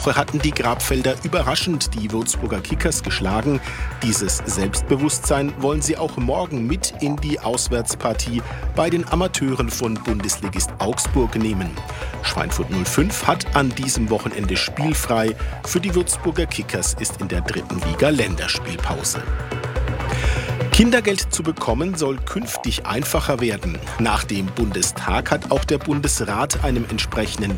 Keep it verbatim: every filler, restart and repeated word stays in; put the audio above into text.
Woche hatten die Grabfelder überraschend die Würzburger Kickers geschlagen. Dieses Selbstbewusstsein wollen sie auch morgen mit in die Auswärtspartie bei den Amateuren von Bundesligist Augsburg nehmen. Schweinfurt null fünf hat an diesem Wochenende spielfrei. Für die Würzburger Kickers ist in der dritten Liga Länderspielpause. Kindergeld zu bekommen soll künftig einfacher werden. Nach dem Bundestag hat auch der Bundesrat einem entsprechenden